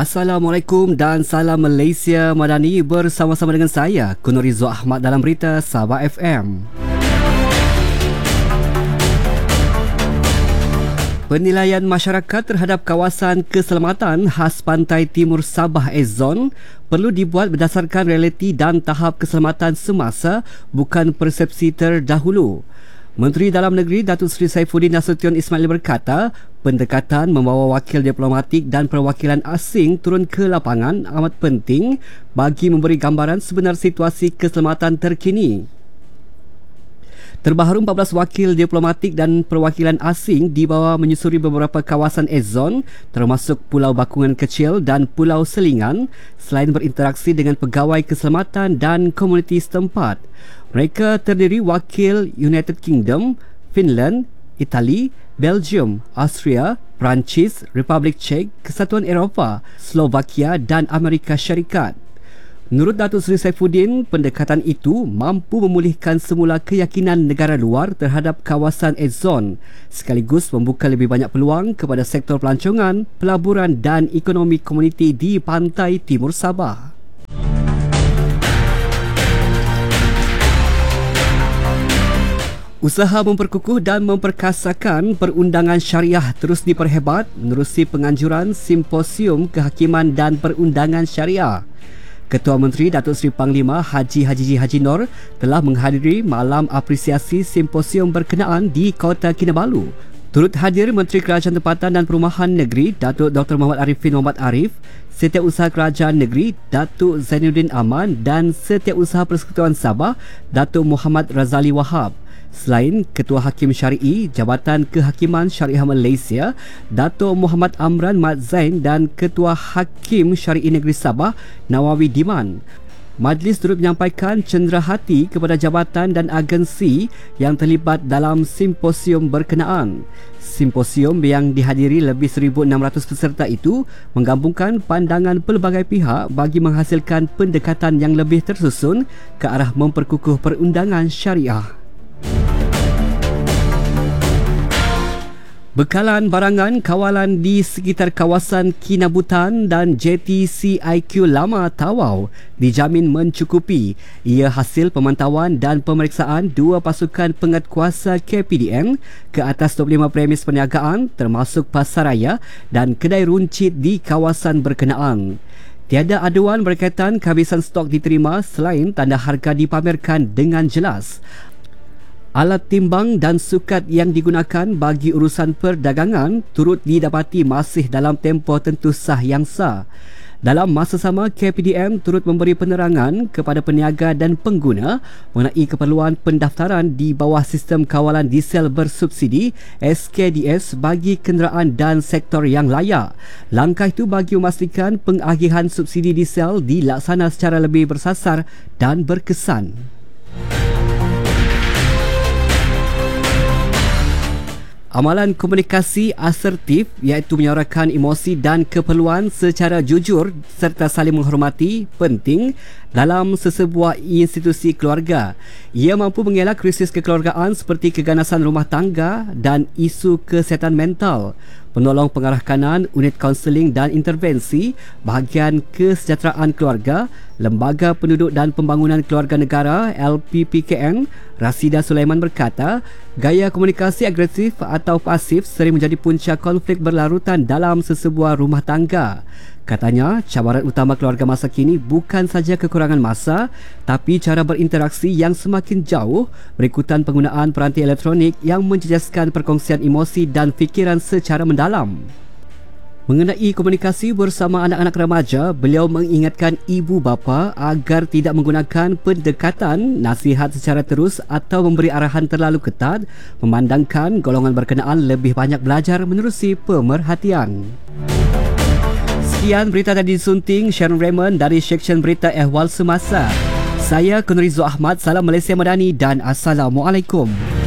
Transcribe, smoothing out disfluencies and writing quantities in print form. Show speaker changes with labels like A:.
A: Assalamualaikum dan salam Malaysia Madani, bersama-sama dengan saya Kunurizo Ahmad dalam berita Sabah FM. Penilaian masyarakat terhadap kawasan keselamatan khas pantai timur Sabah Zone perlu dibuat berdasarkan realiti dan tahap keselamatan semasa, bukan persepsi terdahulu. Menteri Dalam Negeri Datuk Seri Saifuddin Nasution Ismail berkata, pendekatan membawa wakil diplomatik dan perwakilan asing turun ke lapangan amat penting bagi memberi gambaran sebenar situasi keselamatan terkini. Terbaru 14 wakil diplomatik dan perwakilan asing dibawa menyusuri beberapa kawasan zone termasuk Pulau Bakungan Kecil dan Pulau Selingan selain berinteraksi dengan pegawai keselamatan dan komuniti setempat. Mereka terdiri wakil United Kingdom, Finland, Itali, Belgium, Austria, Perancis, Republik Czech, Kesatuan Eropah, Slovakia dan Amerika Syarikat. Menurut Datuk Seri Saifuddin, pendekatan itu mampu memulihkan semula keyakinan negara luar terhadap kawasan zone sekaligus membuka lebih banyak peluang kepada sektor pelancongan, pelaburan dan ekonomi komuniti di pantai timur Sabah. Usaha memperkukuh dan memperkasakan perundangan syariah terus diperhebat menerusi penganjuran Simposium Kehakiman dan Perundangan Syariah. Ketua Menteri Datuk Seri Panglima Haji Nur telah menghadiri malam apresiasi simposium berkenaan di Kota Kinabalu. Turut hadir Menteri Kerajaan Tempatan dan Perumahan Negeri Datuk Dr. Muhammad Arifin Muhammad Arif, Setiausaha Kerajaan Negeri Datuk Zainuddin Aman dan Setiausaha Persekutuan Sabah Datuk Muhammad Razali Wahab. Selain Ketua Hakim Syari'i Jabatan Kehakiman Syariah Malaysia Datuk Muhammad Amran Mat Zain dan Ketua Hakim Syari'i Negeri Sabah Nawawi Diman. Majlis turut menyampaikan cenderahati kepada jabatan dan agensi yang terlibat dalam simposium berkenaan. Simposium yang dihadiri lebih 1,600 peserta itu menggabungkan pandangan pelbagai pihak bagi menghasilkan pendekatan yang lebih tersusun ke arah memperkukuh perundangan syariah. Bekalan barangan kawalan di sekitar kawasan Kinabutan dan JTCIQ Lama Tawau dijamin mencukupi. Ia hasil pemantauan dan pemeriksaan dua pasukan penguatkuasa KPDM ke atas 25 premis perniagaan termasuk pasaraya dan kedai runcit di kawasan berkenaan. Tiada aduan berkaitan kehabisan stok diterima selain tanda harga dipamerkan dengan jelas. Alat timbang dan sukat yang digunakan bagi urusan perdagangan turut didapati masih dalam tempoh tentu sah yang sah. Dalam masa sama, KPDM turut memberi penerangan kepada peniaga dan pengguna mengenai keperluan pendaftaran di bawah sistem kawalan diesel bersubsidi SKDS bagi kenderaan dan sektor yang layak. Langkah itu bagi memastikan pengagihan subsidi diesel dilaksana secara lebih bersasar dan berkesan. Amalan komunikasi asertif iaitu menyuarakan emosi dan keperluan secara jujur serta saling menghormati penting dalam sesebuah institusi keluarga. Ia mampu mengelak krisis kekeluargaan seperti keganasan rumah tangga dan isu kesihatan mental. Penolong pengarah kanan Unit Kaunseling dan Intervensi Bahagian Kesejahteraan Keluarga Lembaga Penduduk dan Pembangunan Keluarga Negara LPPKN Rasida Sulaiman berkata, gaya komunikasi agresif atau pasif sering menjadi punca konflik berlarutan dalam sesebuah rumah tangga. Katanya, cabaran utama keluarga masa kini bukan saja kekurangan masa, tapi cara berinteraksi yang semakin jauh berikutan penggunaan peranti elektronik yang menjejaskan perkongsian emosi dan fikiran secara mendalam. Mengenai komunikasi bersama anak-anak remaja, beliau mengingatkan ibu bapa agar tidak menggunakan pendekatan nasihat secara terus atau memberi arahan terlalu ketat, memandangkan golongan berkenaan lebih banyak belajar menerusi pemerhatian. Sekian berita tadi disunting Sharon Raymond dari Seksyen Berita Ehwal Semasa. Saya Kunurizo Ahmad, salam Malaysia Madani dan Assalamualaikum.